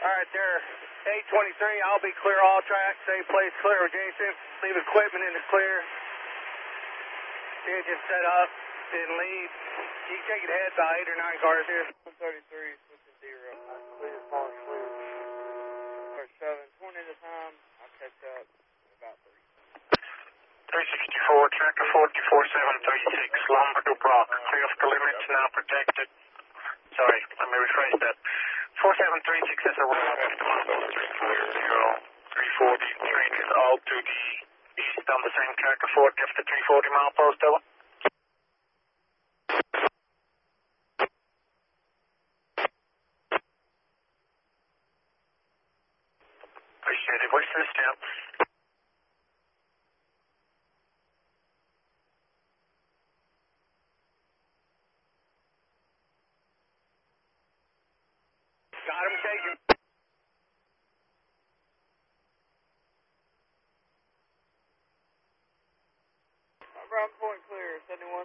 Alright, there. 823, I'll be clear all tracks. Same place, clear Jason. Leave equipment in the clear. Engine set up. Didn't leave. You can take it ahead by 8 or 9 cars here. 133, switching 0. Clear, false clear. Or 7, 20 at a time. I'll catch up in about 3. 364, tracker 44736, Lombard to Brock. Clear off the limits, now protected. Sorry, let me rephrase that. 4736 has a route of 340, train is all to the east on the same tracker 40 after 340 mile post over. Appreciate it. What's this down? Got him taken. Ground point clear, 71.